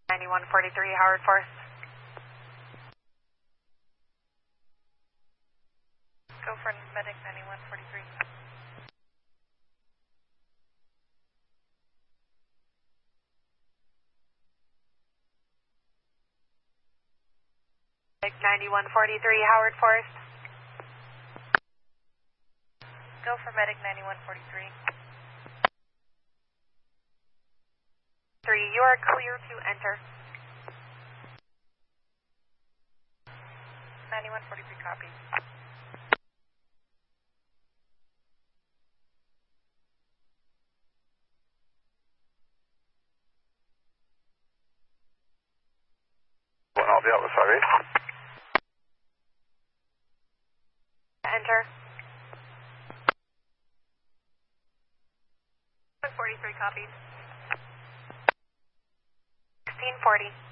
9143 Howard Force. Go for medic 9143. Medic 9143 Howard Force. Go for medic 9143. 3, you are clear to enter. 9143 copy. One I'll be out with 58. Enter. 143 copies. 1640.